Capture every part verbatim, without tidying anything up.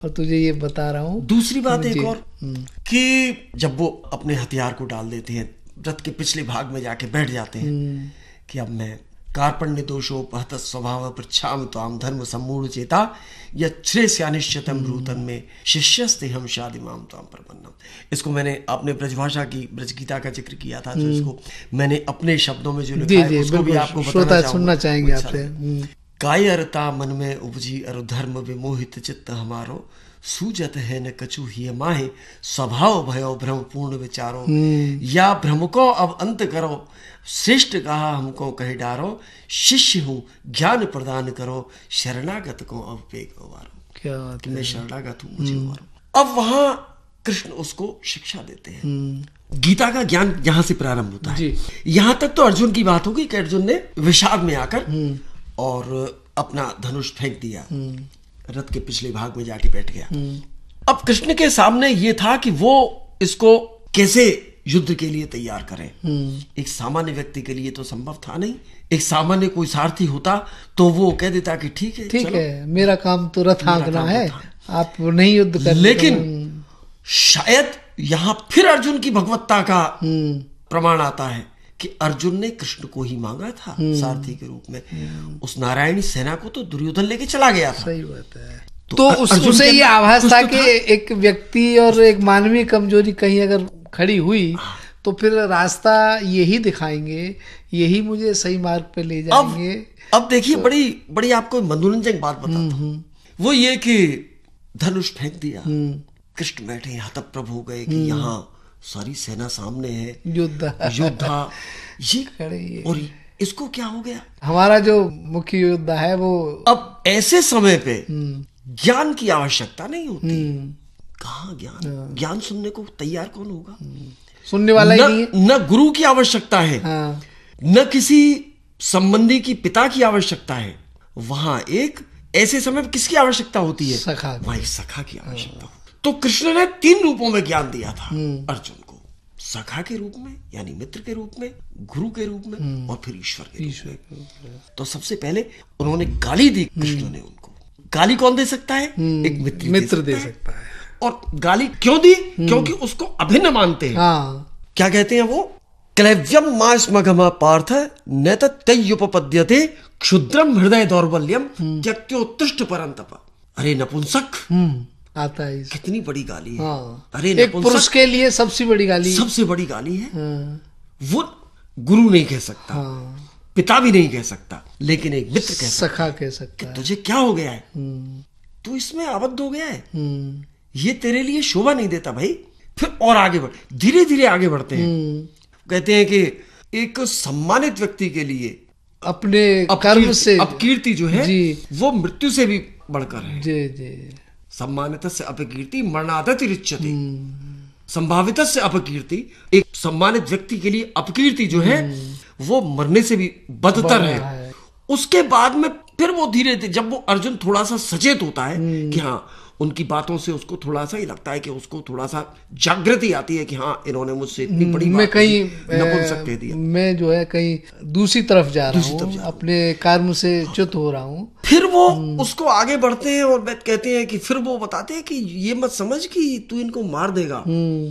और तुझे ये बता रहा हूँ। दूसरी बात एक और कि जब वो अपने हथियार को डाल देते हैं, रथ के पिछले भाग में जाके बैठ जाते हैं कि अब मैं कार्पण्य दोषोपहत स्वभाव पृच्छामि त्वाम धर्म सम्मूढ़ चेता यच्छ्रेस्यानिश्चितम ब्रूतन में शिष्यस्ते हम शादिमाम त्वाम प्रपन्नम। इसको मैंने अपने ब्रजभाषा की ब्रजगीता का जिक्र किया था, तो इसको मैंने अपने शब्दों में जो लिखा है उसको भी आपको बताना सुनना चाहेंगे आपसे। काय अरता मन में उपजी अरु धर्म विमोहित चित्त हमारो सूजत है न कछु ही माहे स्वभाव भयो भ्रम पूर्ण विचारो या भ्रम को अब अंत करो श्रेष्ठ कहा हमको कहे डारो शिष्य हूँ ज्ञान प्रदान करो शरणागत को अब पेग उबारो। क्या बात है। मैं शरणागत हूँ, मुझे उबारो। अब वहां कृष्ण उसको शिक्षा देते हैं। गीता का ज्ञान यहां से प्रारंभ होता है। यहां तक तो अर्जुन की बात होगी कि अर्जुन ने विषाद में आकर और अपना धनुष फेंक दिया, रथ के पिछले भाग में जाके बैठ गया। अब कृष्ण के सामने ये था कि वो इसको कैसे युद्ध के लिए तैयार करें। एक सामान्य व्यक्ति के लिए तो संभव था नहीं। एक सामान्य कोई सारथी होता तो वो कह देता कि ठीक है ठीक है, मेरा काम तो रथ हाँकना है, आप नहीं युद्ध कर। लेकिन शायद यहाँ फिर अर्जुन की भगवत्ता का प्रमाण आता है कि अर्जुन ने कृष्ण को ही मांगा था सारथी के रूप में। उस नारायणी सेना को तो दुर्योधन लेके चला गया था। सही बात है। तो, तो उस, उसे ये आभास था कि एक व्यक्ति और एक मानवीय कमजोरी कहीं अगर खड़ी हुई तो फिर रास्ता यही दिखाएंगे, यही मुझे सही मार्ग पे ले जाएंगे। अब, अब देखिए तो, बड़ी बड़ी आपको मनोरंजक बात बताता हूँ। वो ये कि धनुष फेंक दिया, कृष्ण बैठे हतप्रभ हो गए कि यहाँ सारी सेना सामने है, योद्धा योद्धा ये खड़े, और इसको क्या हो गया, हमारा जो मुख्य योद्धा है वो। अब ऐसे समय पे ज्ञान की आवश्यकता नहीं होती। कहाँ ज्ञान, ज्ञान सुनने को तैयार कौन होगा, सुनने वाला ही नहीं है। न गुरु की आवश्यकता है, हाँ। न किसी संबंधी की पिता की आवश्यकता है। वहां एक ऐसे समय किसकी आवश्यकता होती है, सखा, वहां एक सखा की आवश्यकता होती। तो कृष्ण ने तीन रूपों में ज्ञान दिया था अर्जुन को, सखा के रूप में यानी मित्र के रूप में, गुरु के रूप में और फिर ईश्वर के रूप में। तो सबसे पहले उन्होंने गाली दी कृष्ण ने उनको। गाली कौन दे सकता है, एक मित्र मित्र दे सकता है। और गाली क्यों दी, क्योंकि उसको अभिन्न मानते हैं। हाँ। क्या कहते हैं वो, क्लैव्यम मास्मघमा पार्थ न तयुपपद्यते क्षुद्रम हृदय दौर्बल्यम त्यक्त्योत्तिष्ठ परंतप। अरे नपुंसक, आता है, कितनी बड़ी गाली है। हाँ। अरे एक पुरुष के लिए सबसे बड़ी गाली, सबसे बड़ी गाली है। हाँ। वो गुरु नहीं कह सकता, हाँ। पिता भी नहीं कह सकता, लेकिन एक मित्र कह सकता, सखा कह सकता है। तुझे क्या हो गया है, तू इसमें आबद्ध हो गया है, ये तेरे लिए शोभा नहीं देता भाई। फिर और आगे बढ़, धीरे धीरे आगे बढ़ते हैं। कहते हैं कि एक सम्मानित व्यक्ति के लिए अपने कर्म से अपकीर्ति जो है वो मृत्यु से भी बढ़कर है। जी जी। सम्मानितस्य अपकीर्ति मरणादति रिच्यते। संभावितस्य अपकीर्ति, एक सम्मानित व्यक्ति के लिए अपकीर्ति जो है वो मरने से भी बदतर है।, है उसके बाद में फिर वो धीरे धीरे जब वो अर्जुन थोड़ा सा सचेत होता है कि हाँ, उनकी बातों से उसको थोड़ा सा ही लगता है कि उसको थोड़ा सा जागृति आती है कि हाँ, इन्होंने मुझसे इतनी बड़ी मैं कहीं नपुंसक कह दिया, मैं जो है कहीं दूसरी तरफ जा रहा हूँ, अपने कर्म से च्युत हो रहा हूँ। फिर वो उसको आगे बढ़ते हैं और कहते हैं कि फिर वो बताते हैं कि ये मत समझ कि तू इनको मार देगा।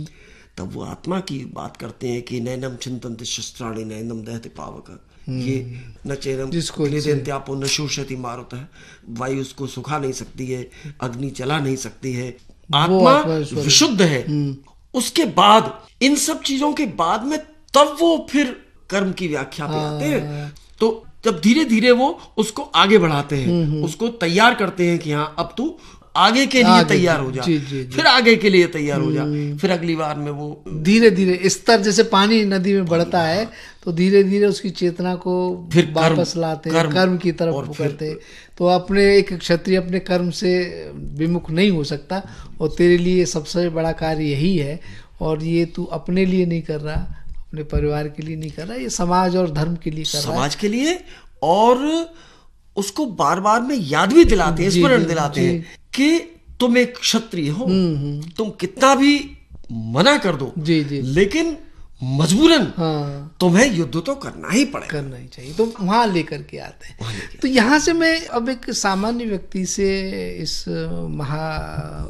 तब वो आत्मा की बात करते हैं कि नैनम चिंतन्ति शस्त्राणि नैनम दहते पावक। ये न चैनम क्लेदन्त्यापो न शोषयति मारुतः, वायु उसको सुखा नहीं सकती है, अग्नि जला नहीं सकती है, आत्मा विशुद्ध है। उसके बाद इन सब चीजों के बाद में तब वो फिर कर्म की व्याख्या पे आते हैं। तो जब धीरे धीरे वो उसको आगे बढ़ाते हैं, उसको तैयार करते हैं कि हाँ, अब तू आगे के लिए तैयार हो जा, जी, जी, जी। फिर आगे के लिए तैयार हो जा, फिर अगली बार में वो धीरे धीरे स्तर, जैसे पानी नदी में बढ़ता है तो धीरे धीरे उसकी चेतना को फिर वापस लाते हैं, कर्म, कर्म की तरफ करते हैं। तो अपने एक क्षत्रिय अपने कर्म से विमुख नहीं हो सकता, और तेरे लिए सबसे बड़ा कार्य यही है। और ये तू अपने लिए नहीं कर रहा, अपने परिवार के लिए नहीं कर रहा, ये समाज और धर्म के लिए कर रहा है, समाज के लिए। और उसको बार बार में याद भी दिलाते हैं, स्मरण दिलाते हैं कि तुम एक क्षत्रिय हो, तुम कितना भी मना कर दो, जी जी, लेकिन मजबूरन हाँ, तुम्हें युद्ध तो करना ही पड़ेगा, करना ही चाहिए। तो वहां लेकर के आते हैं। तो यहाँ से मैं अब एक सामान्य व्यक्ति से इस महा